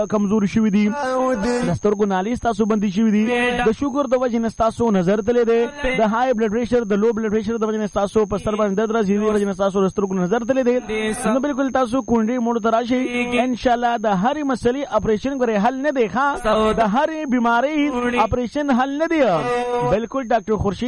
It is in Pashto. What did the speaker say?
کمزور شوی دي، د سترګو نالي ستاسو بندي شوی دي، د شوګر د وجې نه ستاسو نظر تللی دی، د های بلډ پریشر د لو بلډ پریشر د وجې نه ستاسو په سر باندې درد راځي، د وجې نه ستاسو د سترګو نظر تللی دی. نو بالکل تاسو کونډې موړ ته راشئ، انشاءالله د هرې مسلې اپریشن غره حل نه دی ښه، د هرې بیماری اپریشن حل نه دی. بالکل ډاکټر خورشید